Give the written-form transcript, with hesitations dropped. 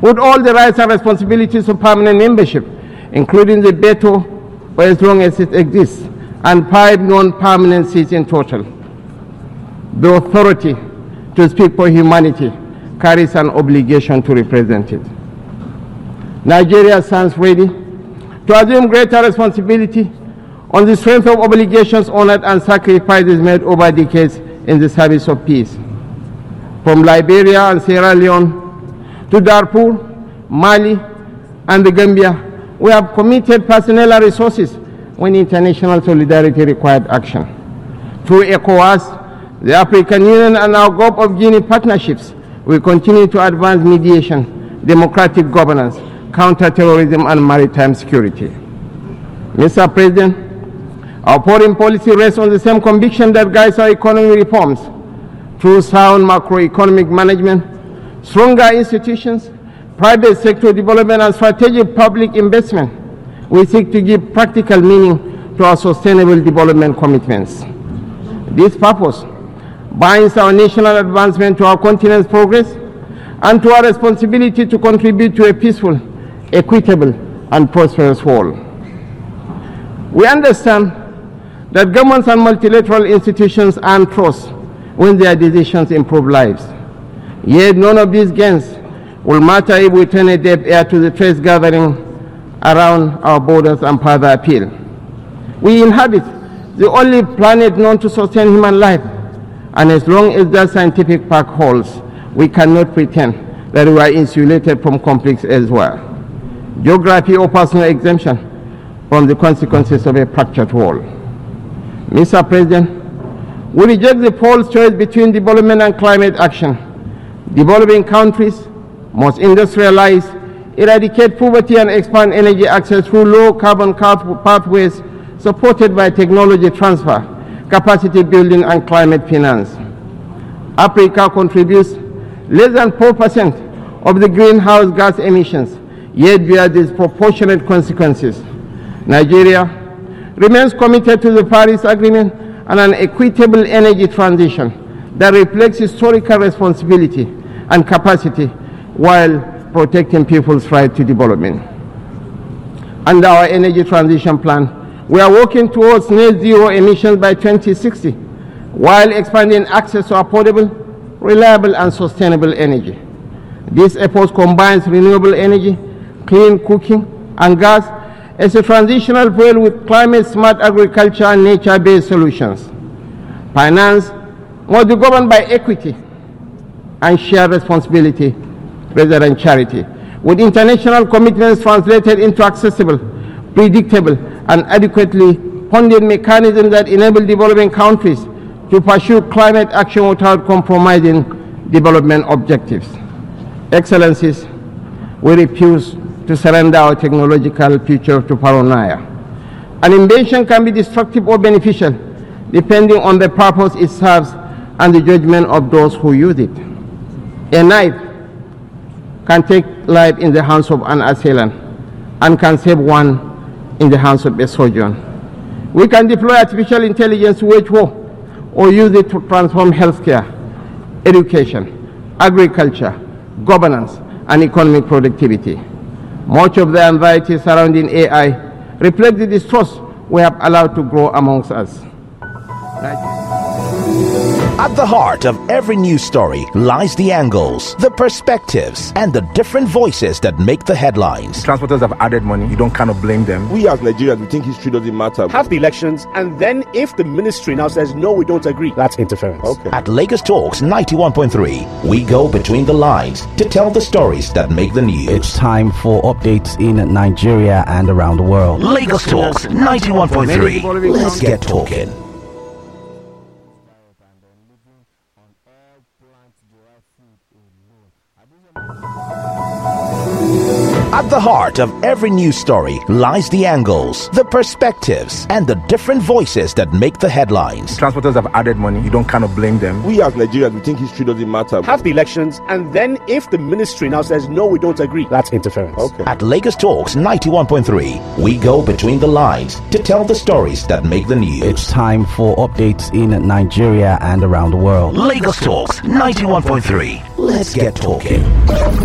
with all the rights and responsibilities of permanent membership, including the veto for as long as it exists, and 5 non-permanent seats in total. The authority to speak for humanity carries an obligation to represent it. Nigeria stands ready to assume greater responsibility on the strength of obligations honored and sacrifices made over decades in the service of peace. From Liberia and Sierra Leone to Darfur, Mali, and the Gambia, we have committed personnel and resources when international solidarity required action. Through ECOWAS, the African Union, and our Gulf of Guinea partnerships, we continue to advance mediation, democratic governance, counter-terrorism, and maritime security. Mr. President, our foreign policy rests on the same conviction that guides our economic reforms. Through sound macroeconomic management, stronger institutions, private sector development, and strategic public investment, we seek to give practical meaning to our sustainable development commitments. This purpose binds our national advancement to our continent's progress and to our responsibility to contribute to a peaceful, equitable, and prosperous world. We understand that governments and multilateral institutions earn trust when their decisions improve lives. Yet none of these gains will matter if we turn a deaf ear to the threats gathering around our borders and further appeal. We inhabit the only planet known to sustain human life, and as long as that scientific fact holds, we cannot pretend that we are insulated from conflicts elsewhere. Geography offers no exemption from the consequences of a fractured world. Mr. President, we reject the false choice between development and climate action. Developing countries must industrialize, eradicate poverty, and expand energy access through low-carbon pathways supported by technology transfer, capacity building, and climate finance. Africa contributes less than 4% of the greenhouse gas emissions, yet bear disproportionate consequences. Nigeria remains committed to the Paris Agreement and an equitable energy transition that reflects historical responsibility and capacity while protecting people's right to development. Under our energy transition plan, we are working towards net zero emissions by 2060, while expanding access to affordable, reliable, and sustainable energy. This effort combines renewable energy, clean cooking, and gas as a transitional fuel with climate-smart agriculture and nature-based solutions. Finance must be governed by equity and shared responsibility rather than charity, with international commitments translated into accessible, predictable, and adequately funded mechanisms that enable developing countries to pursue climate action without compromising development objectives. Excellencies, we refuse to surrender our technological future to paranoia. An invention can be destructive or beneficial, depending on the purpose it serves and the judgment of those who use it. A knife can take life in the hands of an assailant and can save one in the hands of a surgeon. We can deploy artificial intelligence to wage war or use it to transform healthcare, education, agriculture, governance, and economic productivity. Much of the anxiety surrounding AI reflects the distrust we have allowed to grow amongst us. At the heart of every news story lies the angles, the perspectives, and the different voices that make the headlines. Transporters have added money. You don't kind of blame them. We as Nigerians, we think history doesn't matter. Have the elections, and then if the ministry now says, no, we don't agree, that's interference. Okay. At Lagos Talks 91.3, we go between the lines to tell the stories that make the news. It's time for updates in Nigeria and around the world. Lagos Talks 91.3. Let's get talking. At the heart of every news story lies the angles, the perspectives, and the different voices that make the headlines. Transporters have added money. You don't kind of blame them. We as Nigerians, we think history doesn't matter. Have the elections, and then if the ministry now says, no, we don't agree, that's interference. Okay. At Lagos Talks 91.3, we go between the lines to tell the stories that make the news. It's time for updates in Nigeria and around the world. Lagos Talks 91.3. Let's get talking.